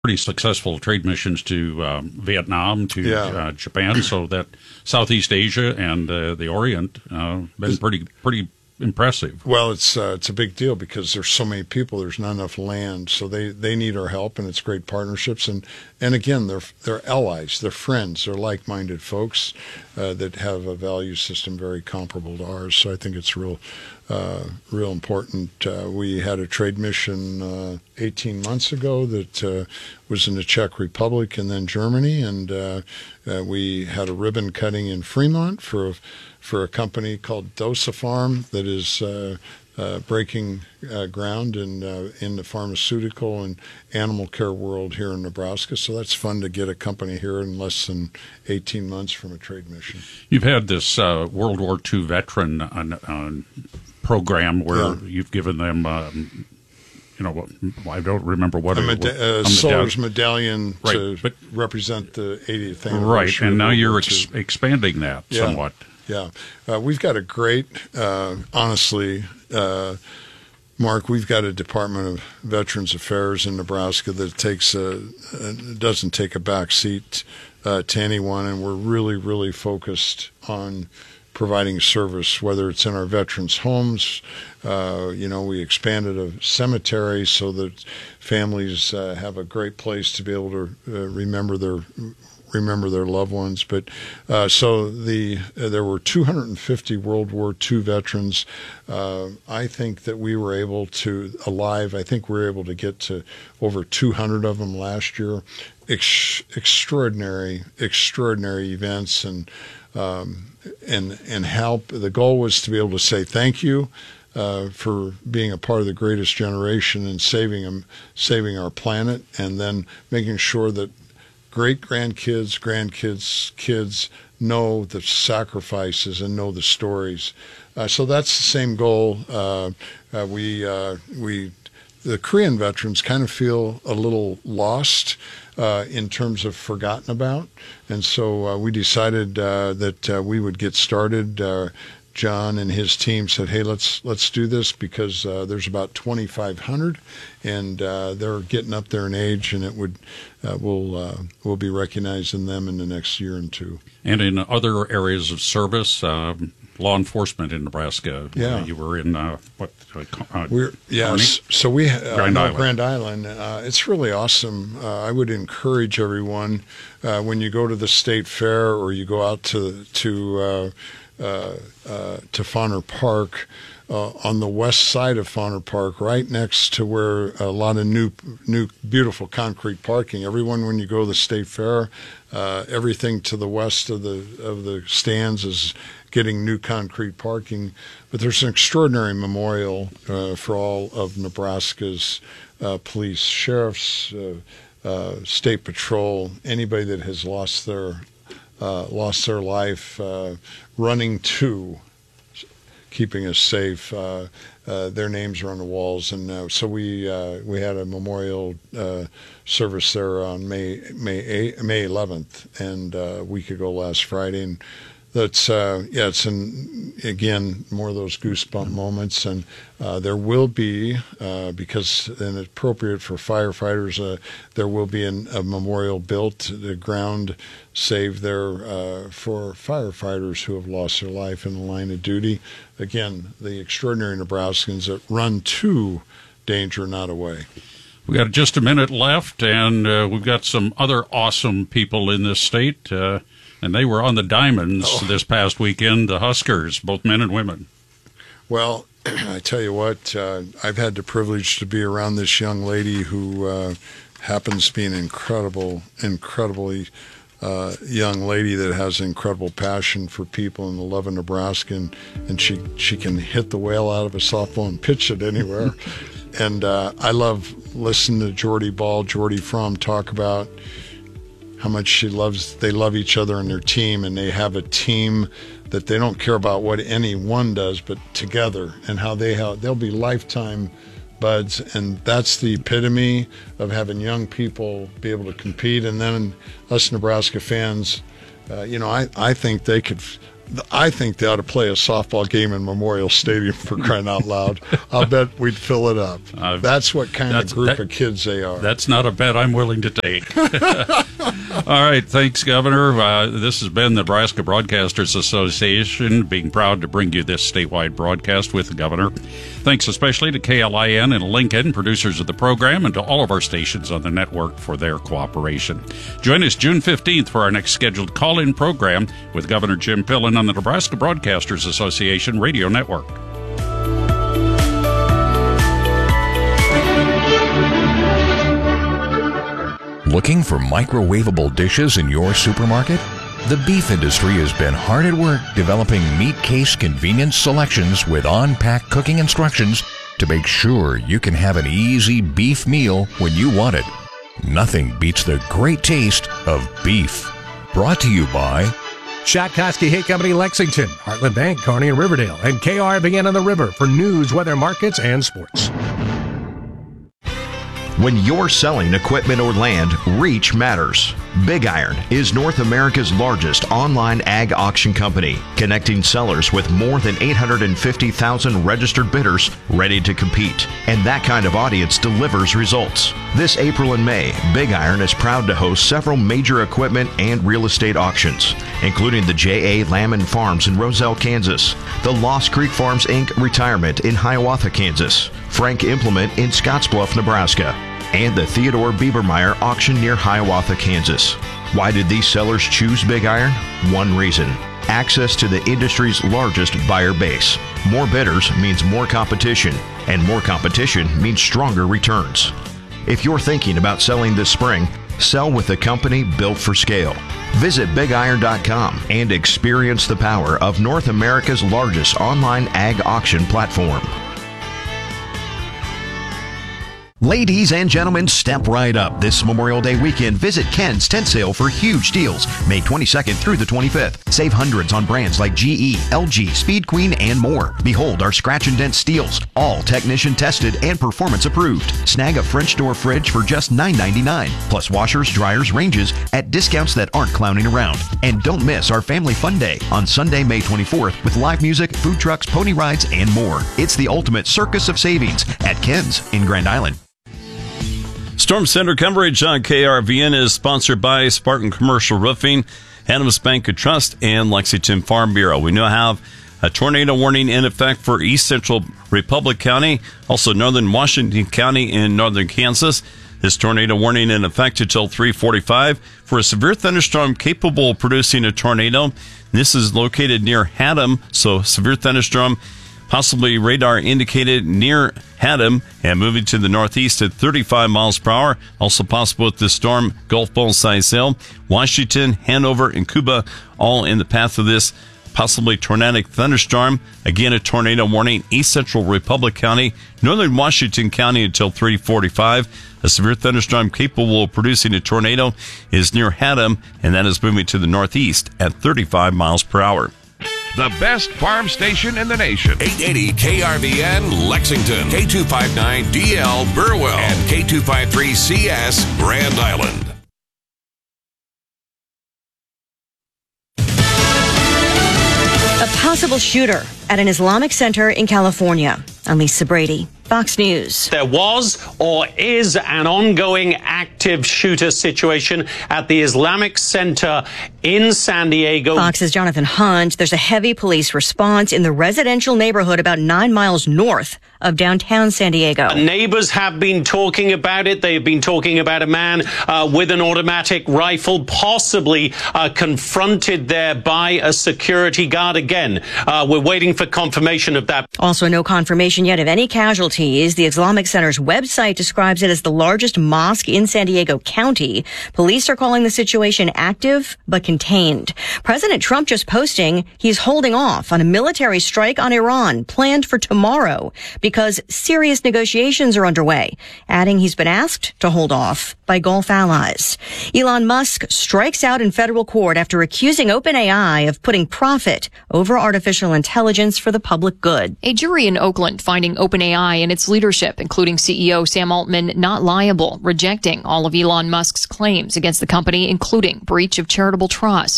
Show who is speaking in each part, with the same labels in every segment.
Speaker 1: pretty successful trade missions to Vietnam, to Japan, so that Southeast Asia and the Orient been pretty impressive.
Speaker 2: Well, it's a big deal because there's so many people. There's not enough land, so they need our help, and it's great partnerships. And again, they're allies, they're friends, they're like-minded folks that have a value system very comparable to ours. So I think it's real important. We had a trade mission 18 months ago that was in the Czech Republic and then Germany, and we had a ribbon cutting in Fremont for a company called Dosapharm that is breaking ground in the pharmaceutical and animal care world here in Nebraska. So that's fun to get a company here in less than 18 months from a trade mission.
Speaker 1: You've had this World War II veteran program where you've given them, I don't remember what
Speaker 2: a soldier's medallion to represent the 80th anniversary.
Speaker 1: Right, and now you're expanding that somewhat.
Speaker 2: Yeah, we've got a great, honestly, Mark, we've got a Department of Veterans Affairs in Nebraska that doesn't take a back seat to anyone, and we're really, really focused on providing service, whether it's in our veterans' homes. We expanded a cemetery so that families have a great place to be able to remember their loved ones. But there were 250 World War II veterans. I think that we were able to get to over 200 of them last year. Extraordinary events and help. The goal was to be able to say thank you for being a part of the greatest generation and saving our planet, and then making sure that great-grandkids, grandkids, kids know the sacrifices and know the stories. So that's the same goal. The Korean veterans kind of feel a little lost in terms of forgotten about, and so we decided that we would get started. John and his team said, "Hey, let's do this because there's about 2,500, and they're getting up there in age, and we'll be recognizing them in the next year or two."
Speaker 1: And in other areas of service, law enforcement in Nebraska. You were in
Speaker 2: So we Grand Island. It's really awesome. I would encourage everyone when you go to the state fair or you go out to Fauner Park, on the west side of Fauner Park, right next to where a lot of new beautiful concrete parking. Everyone, when you go to the state fair, everything to the west of the stands is getting new concrete parking. But there's an extraordinary memorial for all of Nebraska's police, sheriffs, state patrol, anybody that has lost their life running to keeping us safe. Their names are on the walls, and so we had a memorial service there on May 11th, and a week ago last Friday, and that's it's again more of those goosebump moments, and there will be because and it's appropriate for firefighters. There will be a memorial built. The ground saved there for firefighters who have lost their life in the line of duty. Again, the extraordinary Nebraskans that run to danger, not away.
Speaker 1: We got just a minute left, and we've got some other awesome people in this state. And they were on the diamonds this past weekend, the Huskers, both men and women.
Speaker 2: Well, I tell you what, I've had the privilege to be around this young lady who happens to be an incredibly young lady that has incredible passion for people and the love of Nebraska, and she can hit the whale out of a softball and pitch it anywhere. And I love listening to Jordy Fromm talk about how much they love each other and their team, and they have a team that they don't care about what anyone does, but together, and how they'll be lifetime buds, and that's the epitome of having young people be able to compete. And then us Nebraska fans, I think they could I think they ought to play a softball game in Memorial Stadium, for crying out loud. I'll bet we'd fill it up. That's what kind of group of kids they are.
Speaker 1: That's not a bet I'm willing to take. All right. Thanks, Governor. This has been the Nebraska Broadcasters Association being proud to bring you this statewide broadcast with the Governor. Thanks especially to KLIN and Lincoln, producers of the program, and to all of our stations on the network for their cooperation. Join us June 15th for our next scheduled call-in program with Governor Jim Pillen on the Nebraska Broadcasters Association Radio Network.
Speaker 3: Looking for microwavable dishes in your supermarket? The beef industry has been hard at work developing meat case convenience selections with on-pack cooking instructions to make sure you can have an easy beef meal when you want it. Nothing beats the great taste of beef. Brought to you by
Speaker 4: Shot Koski Hay Company, Lexington, Heartland Bank, Kearney and Riverdale, and KRVN on the River for news, weather, markets, and sports.
Speaker 5: When you're selling equipment or land, reach matters. Big Iron is North America's largest online ag auction company, connecting sellers with more than 850,000 registered bidders ready to compete. And that kind of audience delivers results. This April and May, Big Iron is proud to host several major equipment and real estate auctions, including the J.A. Lamon Farms in Roselle, Kansas, the Lost Creek Farms, Inc. Retirement in Hiawatha, Kansas, Frank Implement in Scottsbluff, Nebraska, and the Theodore Biebermeyer auction near Hiawatha, Kansas. Why did these sellers choose Big Iron? One reason: access to the industry's largest buyer base. More bidders means more competition, and more competition means stronger returns. If you're thinking about selling this spring, sell with a company built for scale. Visit BigIron.com and experience the power of North America's largest online ag auction platform. Ladies and gentlemen, step right up. This Memorial Day weekend, visit Ken's Tent Sale for huge deals, May 22nd through the 25th. Save hundreds on brands like GE, LG, Speed Queen, and more. Behold our scratch and dent steels, all technician tested and performance approved. Snag a French door fridge for just $9.99, plus washers, dryers, ranges at discounts that aren't clowning around. And don't miss our Family Fun Day on Sunday, May 24th with live music, food trucks, pony rides, and more. It's the ultimate circus of savings at Ken's in Grand Island.
Speaker 6: Storm Center coverage on KRVN is sponsored by Spartan Commercial Roofing, Adams Bank of Trust, and Lexington Farm Bureau. We now have a tornado warning in effect for East Central Republic County, also Northern Washington County and Northern Kansas. This tornado warning in effect until 3:45 for a severe thunderstorm capable of producing a tornado. This is located near Haddam, so severe thunderstorm possibly radar indicated near Haddam and moving to the northeast at 35 miles per hour. Also possible with this storm, Gulf bullseye sail. Washington, Hanover, and Cuba all in the path of this possibly tornadic thunderstorm. Again, a tornado warning, East Central Republic County, Northern Washington County until 3:45. A severe thunderstorm capable of producing a tornado is near Haddam, and that is moving to the northeast at 35 miles per hour.
Speaker 7: The best farm station in the nation.
Speaker 8: 880 KRVN Lexington, K259DL Burwell, and K253CS Grand Island.
Speaker 9: A possible shooter at an Islamic center in California. I'm Lisa Brady, Fox News.
Speaker 10: There was or is an ongoing active shooter situation at the Islamic Center in San Diego.
Speaker 9: Fox's Jonathan Hunt. There's a heavy police response in the residential neighborhood about 9 miles north of downtown San Diego.
Speaker 10: Neighbors have been talking about it. They've been talking about a man with an automatic rifle, possibly confronted there by a security guard. Again, we're waiting for confirmation of that.
Speaker 9: Also, no confirmation yet of any casualties. The Islamic Center's website describes it as the largest mosque in San Diego County. Police are calling the situation active but contained. President Trump just posting he's holding off on a military strike on Iran planned for tomorrow because serious negotiations are underway, adding he's been asked to hold off by Gulf allies. Elon Musk strikes out in federal court after accusing OpenAI of putting profit over artificial intelligence for the public good.
Speaker 11: A jury in Oakland finding OpenAI and its leadership, including CEO Sam Altman, not liable, rejecting all of Elon Musk's claims against the company, including breach of charitable trust.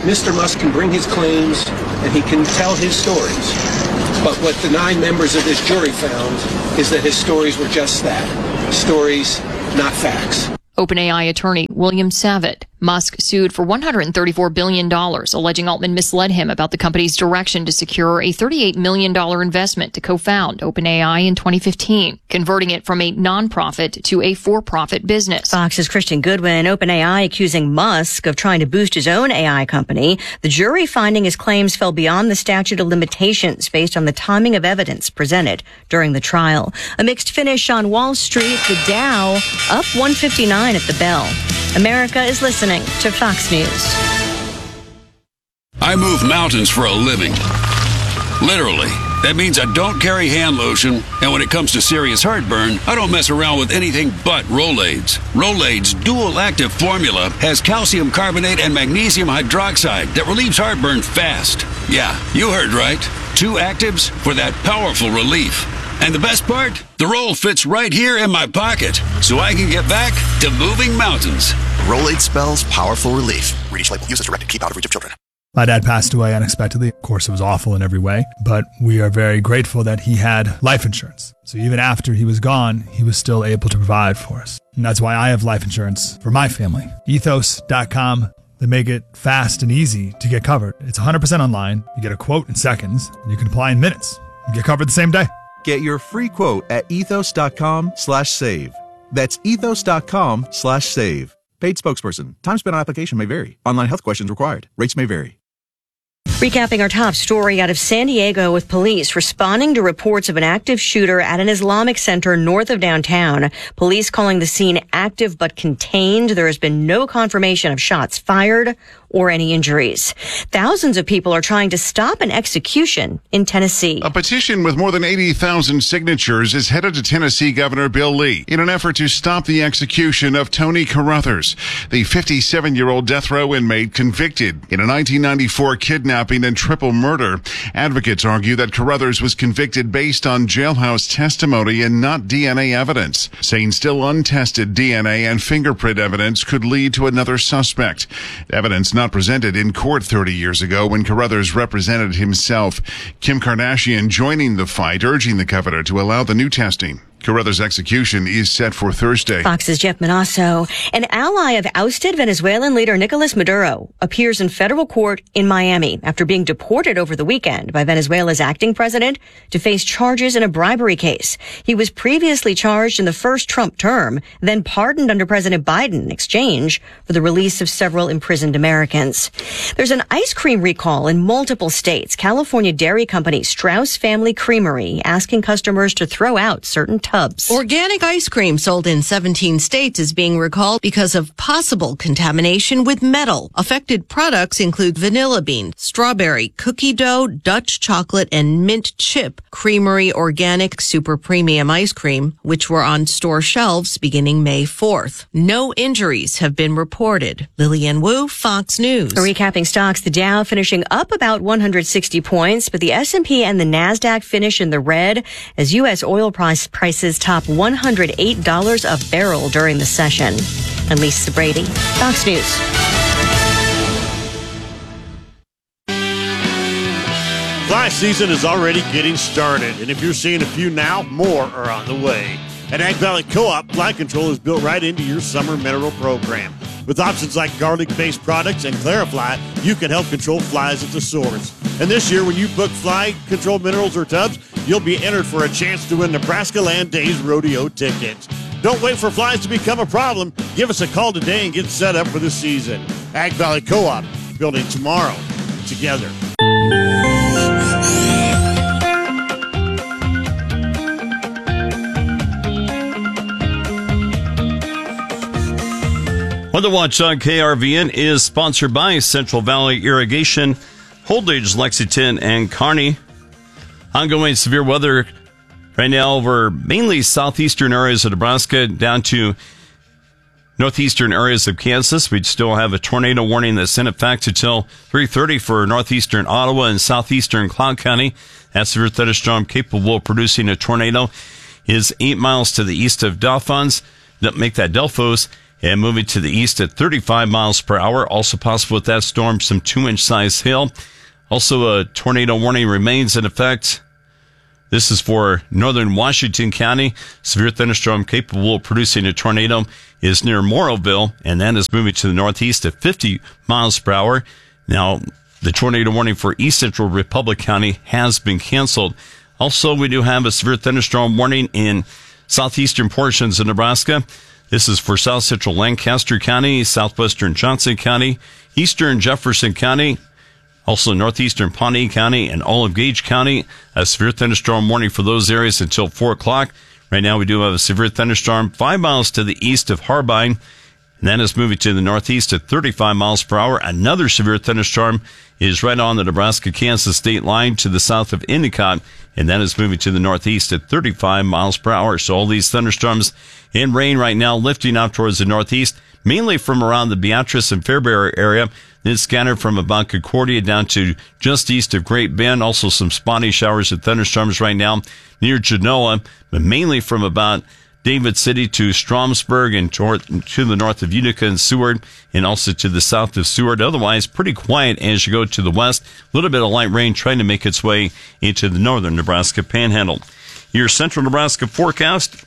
Speaker 12: Mr. Musk can bring his claims and he can tell his stories. But what the 9 members of this jury found is that his stories were just that. Stories, not facts.
Speaker 11: OpenAI attorney William Savitt. Musk sued for $134 billion, alleging Altman misled him about the company's direction to secure a $38 million investment to co-found OpenAI in 2015, converting it from a nonprofit to a for-profit business.
Speaker 9: Fox's Christian Goodwin, OpenAI accusing Musk of trying to boost his own AI company. The jury finding his claims fell beyond the statute of limitations based on the timing of evidence presented during the trial. A mixed finish on Wall Street, the Dow up 159 at the bell. America is listening to Fox News.
Speaker 13: I move mountains for a living. Literally. That means I don't carry hand lotion, and when it comes to serious heartburn, I don't mess around with anything but Rolaids. Rolaids' dual-active formula has calcium carbonate and magnesium hydroxide that relieves heartburn fast. Yeah, you heard right. 2 actives for that powerful relief. And the best part? The roll fits right here in my pocket, so I can get back to moving mountains.
Speaker 14: Rolaids spells powerful relief. Read each label. Use as directed. Keep out of reach of children.
Speaker 15: My dad passed away unexpectedly. Of course, it was awful in every way, but we are very grateful that he had life insurance. So even after he was gone, he was still able to provide for us. And that's why I have life insurance for my family. Ethos.com. They make it fast and easy to get covered. It's 100% online. You get a quote in seconds, and you can apply in minutes. You get covered the same day.
Speaker 16: Get your free quote at ethos.com/save. That's ethos.com/save. Paid spokesperson. Time spent on application may vary. Online health questions required. Rates may vary.
Speaker 9: Recapping our top story out of San Diego, with police responding to reports of an active shooter at an Islamic center north of downtown. Police calling the scene active but contained. There has been no confirmation of shots fired or any injuries. Thousands of people are trying to stop an execution in Tennessee.
Speaker 17: A petition with more than 80,000 signatures is headed to Tennessee Governor Bill Lee in an effort to stop the execution of Tony Carruthers, the 57-year-old death row inmate convicted in a 1994 kidnapping and triple murder. Advocates argue that Carruthers was convicted based on jailhouse testimony and not DNA evidence, saying still untested DNA and fingerprint evidence could lead to another suspect. Evidence not presented in court 30 years ago when Carruthers represented himself. Kim Kardashian joining the fight, urging the governor to allow the new testing. Carruthers' execution is set for Thursday.
Speaker 9: Fox's Jeff Manasso. An ally of ousted Venezuelan leader Nicolas Maduro appears in federal court in Miami after being deported over the weekend by Venezuela's acting president to face charges in a bribery case. He was previously charged in the first Trump term, then pardoned under President Biden in exchange for the release of several imprisoned Americans. There's an ice cream recall in multiple states. California dairy company Strauss Family Creamery asking customers to throw out certain tubs.
Speaker 18: Organic ice cream sold in 17 states is being recalled because of possible contamination with metal. Affected products include vanilla bean, strawberry, cookie dough, Dutch chocolate, and mint chip Creamery Organic Super Premium ice cream, which were on store shelves beginning May 4th. No injuries have been reported. Lillian Wu, Fox News.
Speaker 9: Recapping stocks, the Dow finishing up about 160 points, but the S&P and the NASDAQ finish in the red as U.S. oil prices top $108 a barrel during the session. I'm Lisa Brady, Fox News.
Speaker 19: Fly season is already getting started, and if you're seeing a few now, more are on the way. At Ag Valley Co-op, Fly Control is built right into your summer mineral program. With options like garlic-based products and Clarifly, you can help control flies at the source. And this year, when you book Fly Control minerals or tubs, you'll be entered for a chance to win Nebraska Land Days rodeo tickets. Don't wait for flies to become a problem. Give us a call today and get set up for the season. Ag Valley Co-op, building tomorrow together.
Speaker 6: Weather Watch on KRVN is sponsored by Central Valley Irrigation, Holdridge, Lexington, and Kearney. Ongoing severe weather right now over mainly southeastern areas of Nebraska down to northeastern areas of Kansas. We still have a tornado warning that's in effect until 3:30 for northeastern Ottawa and southeastern Cloud County. That severe thunderstorm capable of producing a tornado is 8 miles to the east of Delphos. Make that Delphos. And moving to the east at 35 miles per hour. Also possible with that storm, some 2-inch size hail. Also, a tornado warning remains in effect. This is for northern Washington County. Severe thunderstorm capable of producing a tornado is near Morrowville, and that is moving to the northeast at 50 miles per hour. Now, the tornado warning for east central Republic County has been canceled. Also, we do have a severe thunderstorm warning in southeastern portions of Nebraska. This is for south central Lancaster County, southwestern Johnson County, eastern Jefferson County, also northeastern Pawnee County and Olive Gage County. A severe thunderstorm warning for those areas until 4 o'clock. Right now we do have a severe thunderstorm 5 miles to the east of Harbine, and that is moving to the northeast at 35 miles per hour. Another severe thunderstorm is right on the Nebraska-Kansas state line to the south of Endicott, and that is moving to the northeast at 35 miles per hour. So all these thunderstorms and rain right now lifting out towards the northeast, mainly from around the Beatrice and Fairbury area, then scattered from about Concordia down to just east of Great Bend. Also some spotty showers and thunderstorms right now near Genoa, but mainly from about David City to Stromsburg and to the north of Utica and Seward, and also to the south of Seward. Otherwise, pretty quiet as you go to the west. A little bit of light rain trying to make its way into the northern Nebraska panhandle. Your central Nebraska forecast.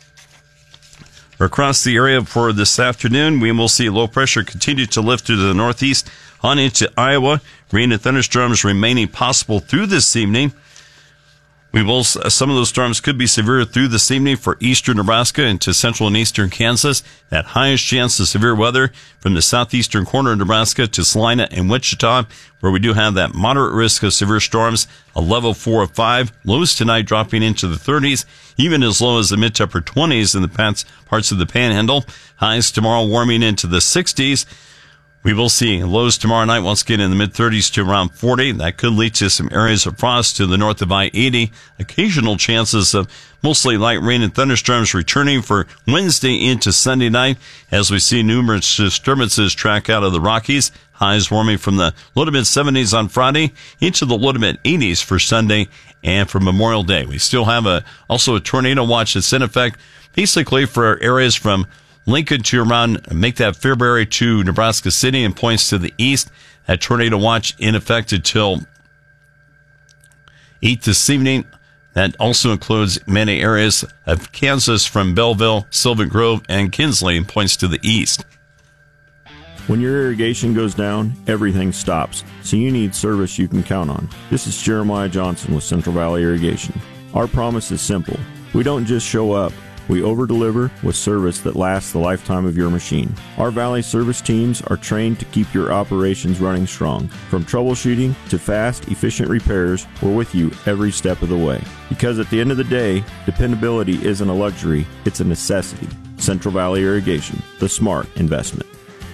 Speaker 6: Across the area for this afternoon, we will see low pressure continue to lift to the northeast on into Iowa. Rain and thunderstorms remaining possible through this evening. Some of those storms could be severe through this evening for eastern Nebraska into central and eastern Kansas. That highest chance of severe weather from the southeastern corner of Nebraska to Salina and Wichita, where we do have that moderate risk of severe storms, a level 4 of 5. Lows tonight dropping into the 30s, even as low as the mid to upper 20s in the parts of the panhandle. Highs tomorrow warming into the 60s. We will see lows tomorrow night once again in the mid-30s to around 40. That could lead to some areas of frost to the north of I-80. Occasional chances of mostly light rain and thunderstorms returning for Wednesday into Sunday night as we see numerous disturbances track out of the Rockies. Highs warming from the low to mid-70s on Friday into the low to mid-80s for Sunday and for Memorial Day. We still have also a tornado watch that's in effect basically for areas from Lincoln to around, make that Fairbury to Nebraska City and points to the east. That tornado watch in effect until 8 this evening. That also includes many areas of Kansas from Belleville, Sylvan Grove, and Kinsley and points to the east.
Speaker 20: When your irrigation goes down, everything stops, so you need service you can count on. This is Jeremiah Johnson with Central Valley Irrigation. Our promise is simple. We don't just show up. We over-deliver with service that lasts the lifetime of your machine. Our Valley service teams are trained to keep your operations running strong. From troubleshooting to fast, efficient repairs, we're with you every step of the way. Because at the end of the day, dependability isn't a luxury, it's a necessity. Central Valley Irrigation, the smart investment.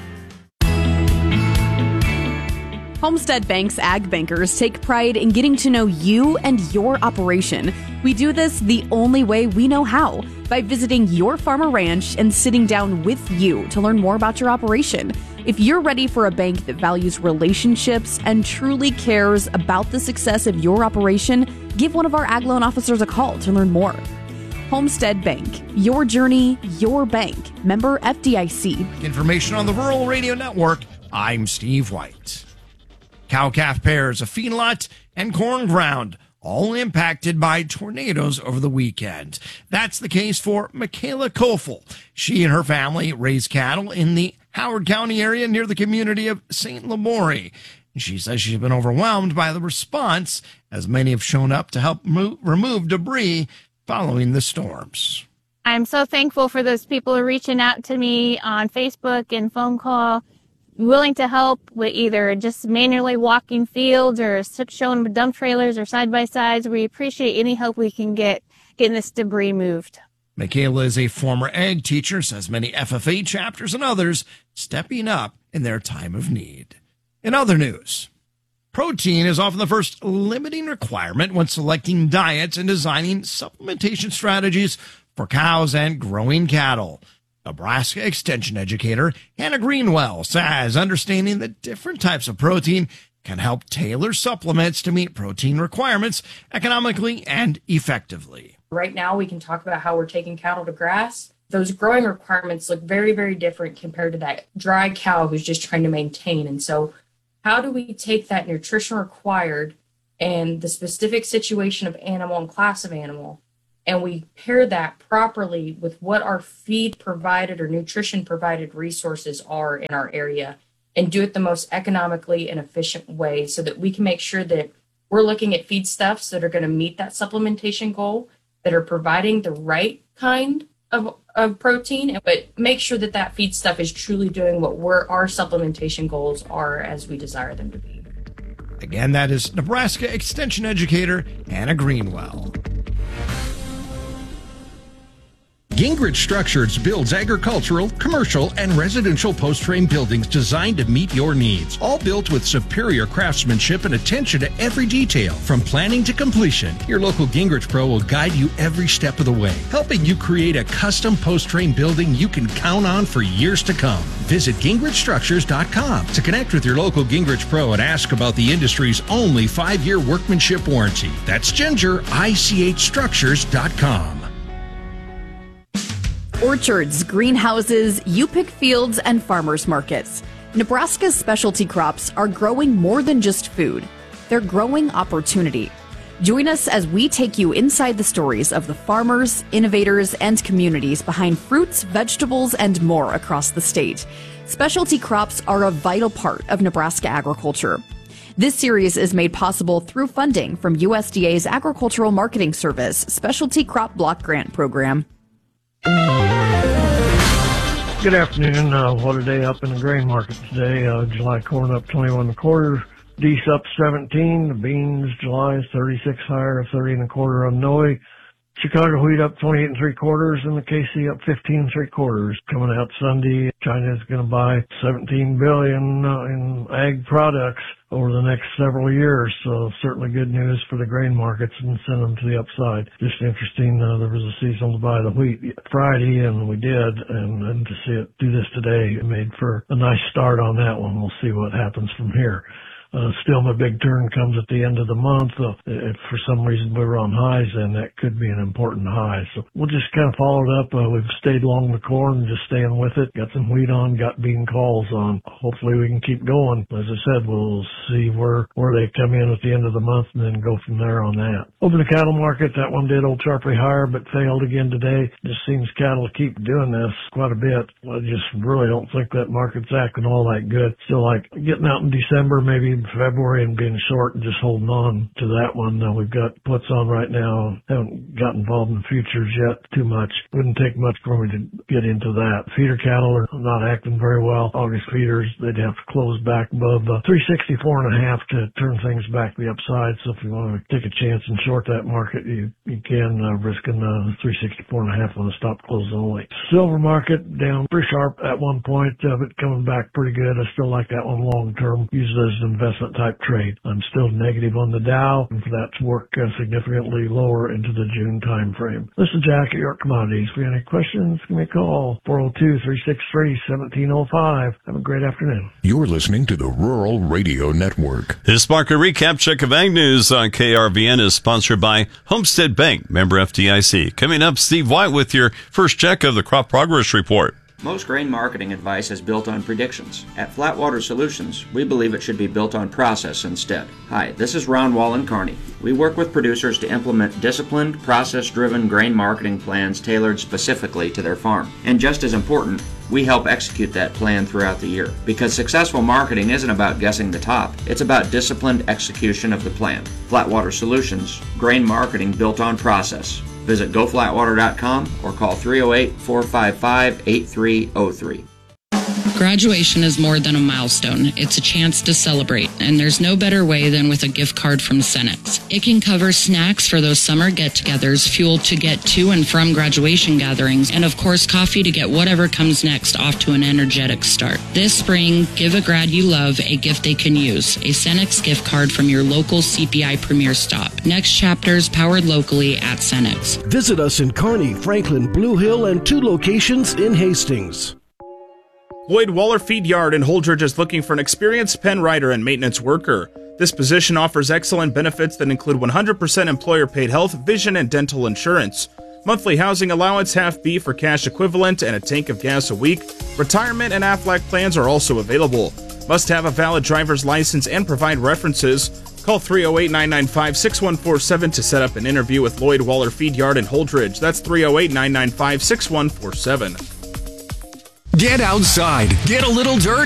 Speaker 21: Homestead Bank's Ag Bankers take pride in getting to know you and your operation. We do this the only way we know how, by visiting your farm or ranch and sitting down with you to learn more about your operation. If you're ready for a bank that values relationships and truly cares about the success of your operation, give one of our Ag Loan officers a call to learn more. Homestead Bank, your journey, your bank. Member FDIC.
Speaker 4: Information on the Rural Radio Network. I'm Steve White. Cow-calf pairs, a feedlot, and corn ground, all impacted by tornadoes over the weekend. That's the case for Michaela Kofel. She and her family raise cattle in the Howard County area near the community of St. Lamourie. She says she's been overwhelmed by the response, as many have shown up to help remove debris following the storms.
Speaker 22: I'm so thankful for those people who are reaching out to me on Facebook and phone call, willing to help with either just manually walking fields or showing dump trailers or side-by-sides. We appreciate any help we can get getting this debris moved.
Speaker 4: Michaela is a former ag teacher, says many FFA chapters and others stepping up in their time of need. In other news, protein is often the first limiting requirement when selecting diets and designing supplementation strategies for cows and growing cattle. Nebraska Extension educator Hannah Greenwell says understanding the different types of protein can help tailor supplements to meet protein requirements economically and effectively.
Speaker 23: Right now, we can talk about how we're taking cattle to grass,
Speaker 1: those growing requirements look very, very different compared to that dry cow who's just trying to maintain. And so how do we take that nutrition required and the specific situation of animal and class of animal, and we pair that properly with what our feed provided or nutrition provided resources are in our area, and do it the most economically and efficient way so that we can make sure that we're looking at feedstuffs that are going to meet that supplementation goal, that are providing the right kind of protein, but make sure that that feedstuff is truly doing what our supplementation goals are as we desire them to be.
Speaker 4: Again, that is Nebraska Extension Educator Anna Greenwell.
Speaker 3: Gingrich Structures builds agricultural, commercial, and residential post-frame buildings designed to meet your needs. All built with superior craftsmanship and attention to every detail. From planning to completion, your local Gingrich Pro will guide you every step of the way, helping you create a custom post-frame building you can count on for years to come. Visit GingrichStructures.com to connect with your local Gingrich Pro and ask about the industry's only 5-year workmanship warranty. That's GingerICHStructures.com.
Speaker 21: Orchards, greenhouses, you-pick fields, and farmers markets. Nebraska's specialty crops are growing more than just food. They're growing opportunity. Join us as we take you inside the stories of the farmers, innovators, and communities behind fruits, vegetables, and more across the state. Specialty crops are a vital part of Nebraska agriculture. This series is made possible through funding from USDA's Agricultural Marketing Service Specialty Crop Block Grant Program.
Speaker 2: Good afternoon. What a day up in the grain market today. July corn up 21 1/4, Dees up 17. The beans July is 36 higher, 30 1/4 on Noe. Chicago wheat up 28 3/4, and the KC up 15 3/4. Coming out Sunday, China is going to buy $17 billion in ag products over the next several years. So certainly good news for the grain markets and send them to the upside. Just interesting. There was a seasonal to buy the wheat Friday, and we did, and to see it do this today, it made for a nice start on that one. We'll see what happens from here. Still, my big turn comes at the end of the month. If for some reason we were on highs, then that could be an important high. So we'll just kind of follow it up. We've stayed along the corn, just staying with it. Got some wheat on, got bean calls on. Hopefully we can keep going. As I said, we'll see where they come in at the end of the month and then go from there on that. Over the cattle market, that one did hold sharply higher, but failed again today. Just seems cattle keep doing this quite a bit. I just really don't think that market's acting all that good. Still like getting out in December, maybe February, and being short and just holding on to that one. We've got puts on right now. Haven't got involved in futures yet too much. Wouldn't take much for me to get into that. Feeder cattle are not acting very well. August feeders, they'd have to close back above 364.5 to turn things back to the upside. So if you want to take a chance and short that market, you can, risking 364.5 on the stop close only. Silver market down pretty sharp at one point, but coming back pretty good. I still like that one long term. Use it as an investment type trade. I'm still negative on the Dow, and for that to work significantly lower into the June time frame. This is Jack at York Commodities. If you have any questions, give me a call. 402-363-1705. Have a great afternoon.
Speaker 3: You're listening to the Rural Radio Network.
Speaker 6: This market recap check of Ag News on KRVN is sponsored by Homestead Bank, member FDIC. Coming up, Steve White with your first check of the Crop Progress Report.
Speaker 23: Most grain marketing advice is built on predictions. At Flatwater Solutions, we believe it should be built on process instead. Hi, this is Ron Wallen-Carney. We work with producers to implement disciplined, process-driven grain marketing plans tailored specifically to their farm. And just as important, we help execute that plan throughout the year. Because successful marketing isn't about guessing the top, it's about disciplined execution of the plan. Flatwater Solutions, grain marketing built on process. Visit goflatwater.com or call 308-455-8303.
Speaker 24: Graduation is more than a milestone. It's a chance to celebrate, and there's no better way than with a gift card from Cenex. It can cover snacks for those summer get-togethers, fuel to get to and from graduation gatherings, and of course coffee to get whatever comes next off to an energetic start. This spring, give a grad you love a gift they can use, a Cenex gift card from your local CPI Premier stop. Next chapters powered locally at Cenex.
Speaker 25: Visit us in Kearney, Franklin, Blue Hill, and 2 locations in Hastings.
Speaker 26: Lloyd Waller Feed Yard in Holdridge is looking for an experienced pen writer and maintenance worker. This position offers excellent benefits that include 100% employer-paid health, vision, and dental insurance. Monthly housing allowance, half beef or cash equivalent, and a tank of gas a week. Retirement and Aflac plans are also available. Must have a valid driver's license and provide references. Call 308-995-6147 to set up an interview with Lloyd Waller Feed Yard in Holdridge. That's 308-995-6147.
Speaker 5: Get outside. Get a little dirty.